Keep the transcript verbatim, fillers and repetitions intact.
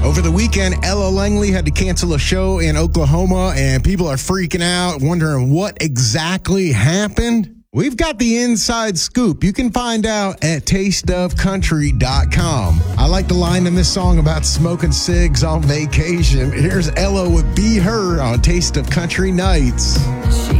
Over the weekend, Ella Langley had to cancel a show in Oklahoma, and people are freaking out, wondering what exactly happened. We've got the inside scoop. You can find out at taste of country dot com. I like the line in this song about smoking cigs on vacation. Here's Ella with Be Her on Taste of Country Nights.